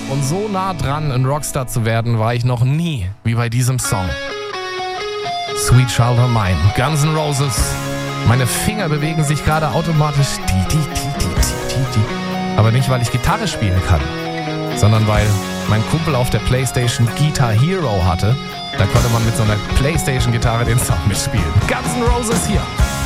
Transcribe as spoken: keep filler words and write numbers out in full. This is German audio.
Und so nah dran, ein Rockstar zu werden, war ich noch nie wie bei diesem Song. Sweet Child of Mine, Guns N' Roses. Meine Finger bewegen sich gerade automatisch. Die, die, die, die, die, die. Aber nicht, weil ich Gitarre spielen kann, sondern weil mein Kumpel auf der PlayStation Guitar Hero hatte. Da konnte man mit so einer PlayStation-Gitarre den Song mitspielen. Guns N' Roses hier.